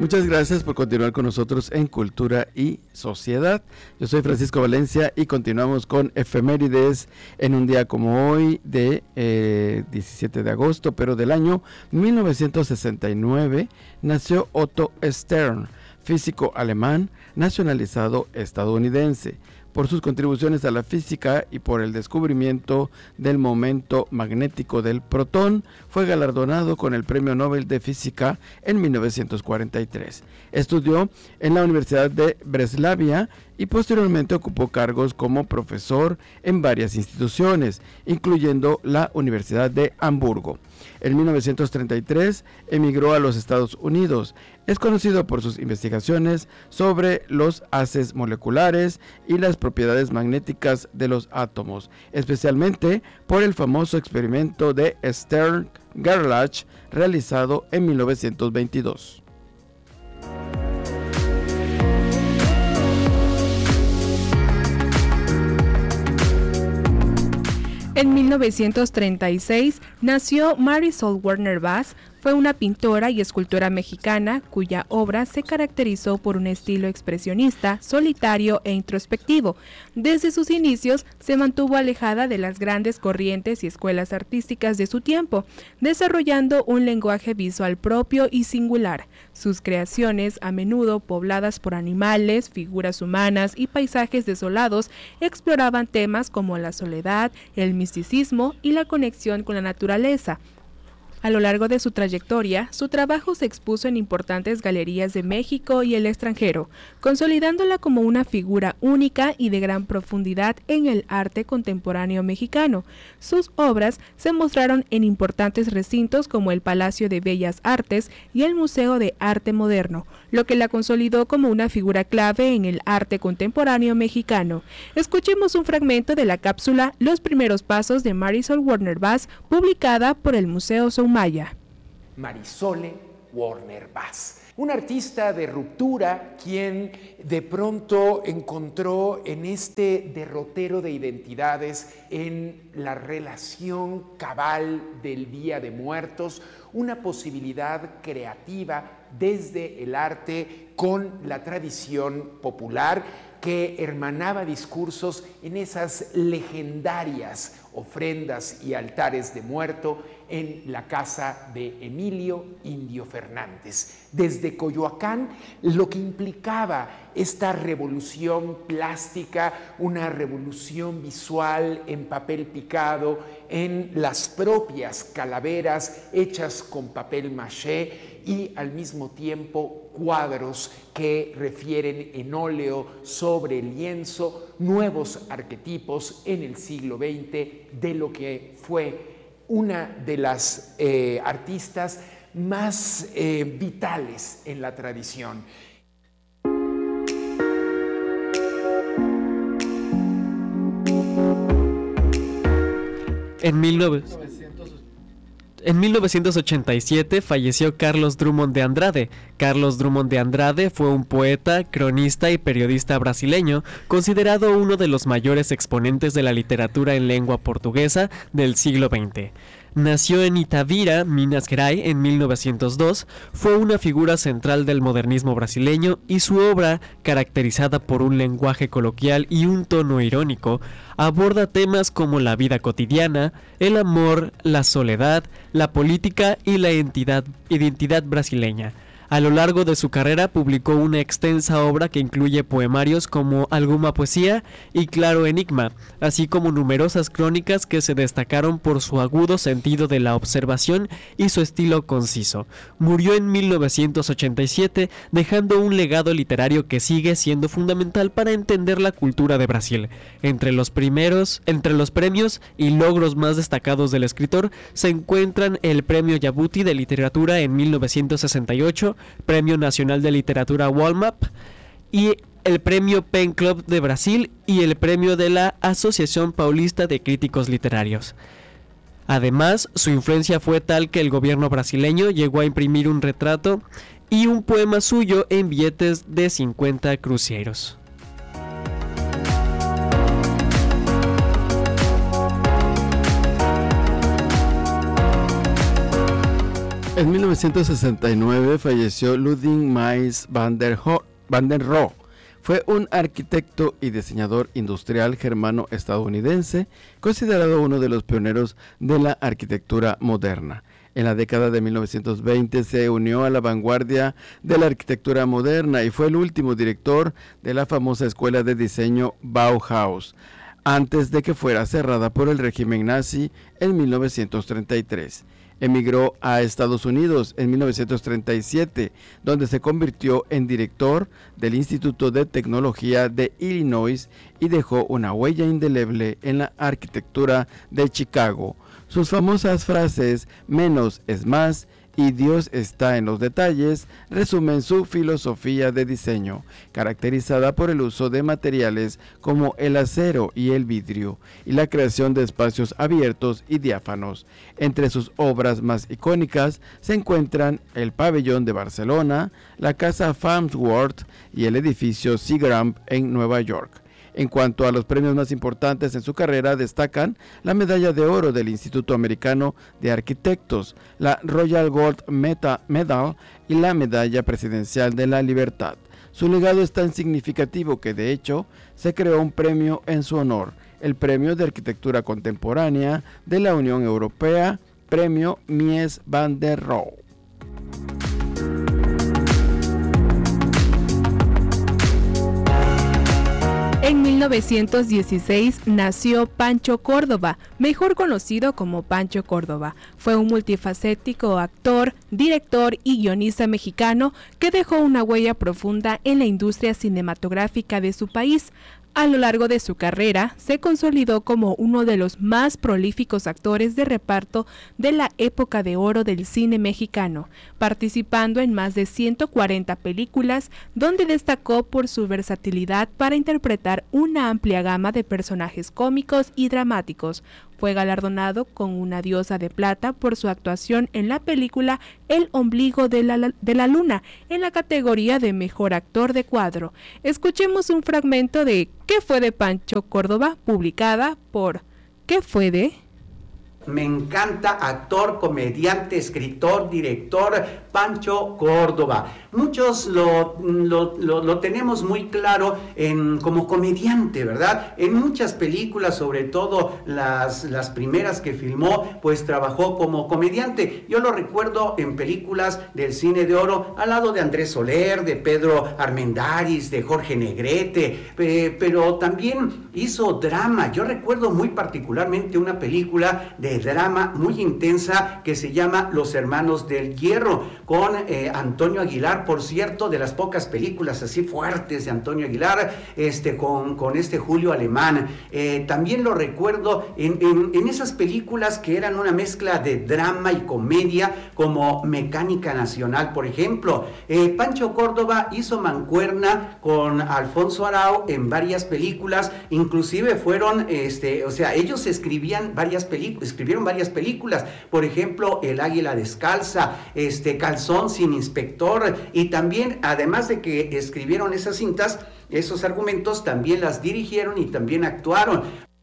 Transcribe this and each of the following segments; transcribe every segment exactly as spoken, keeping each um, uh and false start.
Muchas gracias por continuar con nosotros en Cultura y Sociedad. Yo soy Francisco Valencia y continuamos con efemérides en un día como hoy de eh, diecisiete de agosto, pero del año mil novecientos sesenta y nueve, nació Otto Stern, físico alemán nacionalizado estadounidense. Por sus contribuciones a la física y por el descubrimiento del momento magnético del protón, fue galardonado con el Premio Nobel de Física en mil novecientos cuarenta y tres. Estudió en la Universidad de Breslavia y posteriormente ocupó cargos como profesor en varias instituciones, incluyendo la Universidad de Hamburgo. En mil novecientos treinta y tres emigró a los Estados Unidos. Es conocido por sus investigaciones sobre los haces moleculares y las propiedades magnéticas de los átomos, especialmente por el famoso experimento de Stern-Gerlach realizado en mil novecientos veintidós. En mil novecientos treinta y seis nació Marisol Werner Bass. Fue una pintora y escultora mexicana cuya obra se caracterizó por un estilo expresionista, solitario e introspectivo. Desde sus inicios se mantuvo alejada de las grandes corrientes y escuelas artísticas de su tiempo, desarrollando un lenguaje visual propio y singular. Sus creaciones, a menudo pobladas por animales, figuras humanas y paisajes desolados, exploraban temas como la soledad, el misticismo y la conexión con la naturaleza. A lo largo de su trayectoria, su trabajo se expuso en importantes galerías de México y el extranjero, consolidándola como una figura única y de gran profundidad en el arte contemporáneo mexicano. Sus obras se mostraron en importantes recintos como el Palacio de Bellas Artes y el Museo de Arte Moderno, lo que la consolidó como una figura clave en el arte contemporáneo mexicano. Escuchemos un fragmento de la cápsula Los primeros pasos de Marisol Werner Bass, publicada por el Museo Soumaya. Marisol Werner Bass, una artista de ruptura quien de pronto encontró en este derrotero de identidades, en la relación cabal del Día de Muertos, una posibilidad creativa desde el arte con la tradición popular que hermanaba discursos en esas legendarias ofrendas y altares de muerto en la casa de Emilio Indio Fernández. Desde Coyoacán, lo que implicaba esta revolución plástica, una revolución visual en papel picado, en las propias calaveras hechas con papel maché y al mismo tiempo cuadros que refieren en óleo sobre el lienzo nuevos arquetipos en el siglo veinte de lo que fue una de las eh, artistas más eh, vitales en la tradición. En mil novecientos ochenta y siete falleció Carlos Drummond de Andrade. Carlos Drummond de Andrade fue un poeta, cronista y periodista brasileño, considerado uno de los mayores exponentes de la literatura en lengua portuguesa del siglo veinte. Nació en Itabira, Minas Gerais, en mil novecientos dos, fue una figura central del modernismo brasileño y su obra, caracterizada por un lenguaje coloquial y un tono irónico, aborda temas como la vida cotidiana, el amor, la soledad, la política y la identidad, identidad brasileña. A lo largo de su carrera publicó una extensa obra que incluye poemarios como Alguma Poesía y Claro Enigma, así como numerosas crónicas que se destacaron por su agudo sentido de la observación y su estilo conciso. Murió en mil novecientos ochenta y siete, dejando un legado literario que sigue siendo fundamental para entender la cultura de Brasil. Entre los primeros, entre los premios y logros más destacados del escritor se encuentran el Premio Jabuti de Literatura en mil novecientos sesenta y ocho, Premio Nacional de Literatura Walmap y el Premio Pen Club de Brasil y el Premio de la Asociación Paulista de Críticos Literarios. Además, su influencia fue tal que el gobierno brasileño llegó a imprimir un retrato y un poema suyo en billetes de cincuenta cruceros. En mil novecientos sesenta y nueve falleció Ludwig Mies van der, Ho- van der Rohe. Fue un arquitecto y diseñador industrial germano-estadounidense, considerado uno de los pioneros de la arquitectura moderna. En la década de mil novecientos veinte se unió a la vanguardia de la arquitectura moderna y fue el último director de la famosa escuela de diseño Bauhaus, antes de que fuera cerrada por el régimen nazi en mil novecientos treinta y tres. Emigró a Estados Unidos en mil novecientos treinta y siete, donde se convirtió en director del Instituto de Tecnología de Illinois y dejó una huella indeleble en la arquitectura de Chicago. Sus famosas frases "menos es más" y "Dios está en los detalles" resumen su filosofía de diseño, caracterizada por el uso de materiales como el acero y el vidrio, y la creación de espacios abiertos y diáfanos. Entre sus obras más icónicas se encuentran el Pabellón de Barcelona, la Casa Farnsworth y el edificio Seagram en Nueva York. En cuanto a los premios más importantes en su carrera, destacan la Medalla de Oro del Instituto Americano de Arquitectos, la Royal Gold Medal y la Medalla Presidencial de la Libertad. Su legado es tan significativo que, de hecho, se creó un premio en su honor, el Premio de Arquitectura Contemporánea de la Unión Europea, Premio Mies van der Rohe. En mil novecientos dieciséis nació Pancho Córdoba, mejor conocido como Pancho Córdoba. Fue un multifacético actor, director y guionista mexicano que dejó una huella profunda en la industria cinematográfica de su país. A lo largo de su carrera, se consolidó como uno de los más prolíficos actores de reparto de la época de oro del cine mexicano, participando en más de ciento cuarenta películas, donde destacó por su versatilidad para interpretar una amplia gama de personajes cómicos y dramáticos. Fue galardonado con una Diosa de Plata por su actuación en la película El ombligo de la, de la luna, en la categoría de Mejor Actor de Cuadro. Escuchemos un fragmento de ¿Qué fue de Pancho Córdoba?, publicada por ¿Qué fue de? Me encanta, actor, comediante, escritor, director, Pancho Córdoba. Muchos lo, lo, lo, lo tenemos muy claro en, como comediante, ¿verdad? En muchas películas, sobre todo las, las primeras que filmó, pues trabajó como comediante. Yo lo recuerdo en películas del cine de oro, al lado de Andrés Soler, de Pedro Armendáriz, de Jorge Negrete, eh, pero también hizo drama. Yo recuerdo muy particularmente una película de drama muy intensa que se llama Los Hermanos del Hierro, con eh, Antonio Aguilar, por cierto, de las pocas películas así fuertes de Antonio Aguilar, este, con, con este Julio Alemán. Eh, también lo recuerdo en, en, en esas películas que eran una mezcla de drama y comedia, como Mecánica Nacional, por ejemplo. Eh, Pancho Córdoba hizo mancuerna con Alfonso Arau en varias películas, inclusive fueron, este, o sea, ellos escribían varias películas, escribieron varias películas, por ejemplo, El Águila Descalza, este, Calzón sin Inspector, y también, además de que escribieron esas cintas, esos argumentos, también las dirigieron y también actuaron.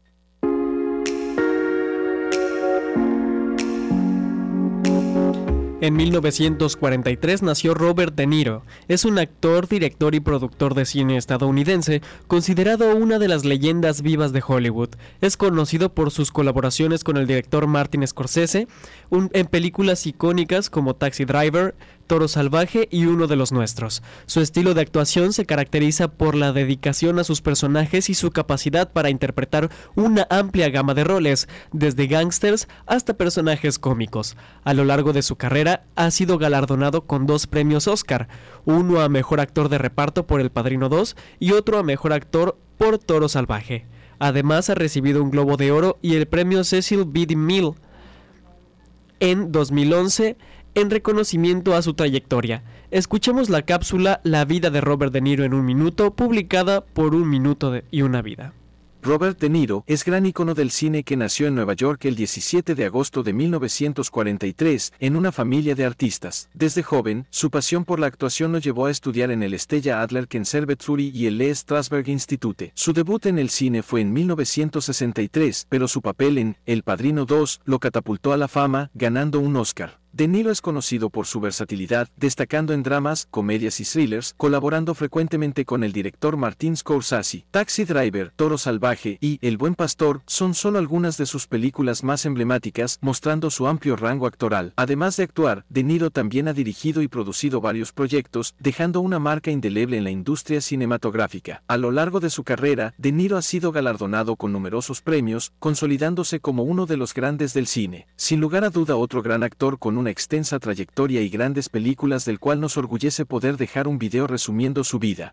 En mil novecientos cuarenta y tres nació Robert De Niro. Es un actor, director y productor de cine estadounidense, considerado una de las leyendas vivas de Hollywood. Es conocido por sus colaboraciones con el director Martin Scorsese un, en películas icónicas como Taxi Driver, Toro Salvaje y Uno de los Nuestros. Su estilo de actuación se caracteriza por la dedicación a sus personajes y su capacidad para interpretar una amplia gama de roles, desde gángsters hasta personajes cómicos. A lo largo de su carrera ha sido galardonado con dos premios Oscar, uno a Mejor Actor de Reparto por El Padrino dos y otro a Mejor Actor por Toro Salvaje. Además ha recibido un Globo de Oro y el premio Cecil B. DeMille en dos mil once en reconocimiento a su trayectoria. Escuchemos la cápsula La vida de Robert De Niro en un minuto, publicada por Un Minuto de y una Vida. Robert De Niro es gran ícono del cine que nació en Nueva York el diecisiete de agosto de mil novecientos cuarenta y tres en una familia de artistas. Desde joven, su pasión por la actuación lo llevó a estudiar en el Stella Adler Conservatory y el Lee Strasberg Institute. Su debut en el cine fue en mil novecientos sesenta y tres, pero su papel en El Padrino dos lo catapultó a la fama, ganando un Oscar. De Niro es conocido por su versatilidad, destacando en dramas, comedias y thrillers, colaborando frecuentemente con el director Martin Scorsese. Taxi Driver, Toro Salvaje y El Buen Pastor son solo algunas de sus películas más emblemáticas, mostrando su amplio rango actoral. Además de actuar, De Niro también ha dirigido y producido varios proyectos, dejando una marca indeleble en la industria cinematográfica. A lo largo de su carrera, De Niro ha sido galardonado con numerosos premios, consolidándose como uno de los grandes del cine. Sin lugar a duda, otro gran actor con una extensa trayectoria y grandes películas del cual nos orgullece poder dejar un video resumiendo su vida.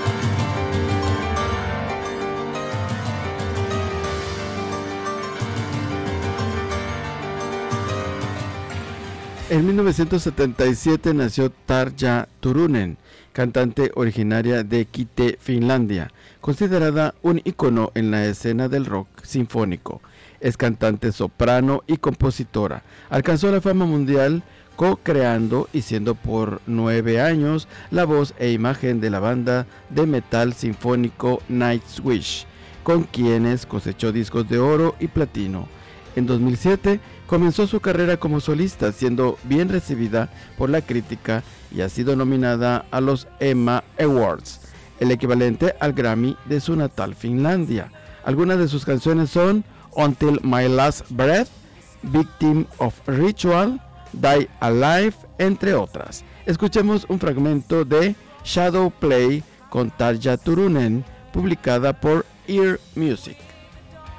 En mil novecientos setenta y siete nació Tarja Turunen, cantante originaria de Kite, Finlandia, considerada un ícono en la escena del rock sinfónico. Es cantante soprano y compositora. Alcanzó la fama mundial co-creando y siendo por nueve años la voz e imagen de la banda de metal sinfónico Nightwish, con quienes cosechó discos de oro y platino. En dos mil siete comenzó su carrera como solista, siendo bien recibida por la crítica y ha sido nominada a los Emma Awards, el equivalente al Grammy de su natal Finlandia. Algunas de sus canciones son Until My Last Breath, Victim of Ritual, Die Alive, entre otras. Escuchemos un fragmento de Shadow Play con Tarja Turunen, publicada por Ear Music.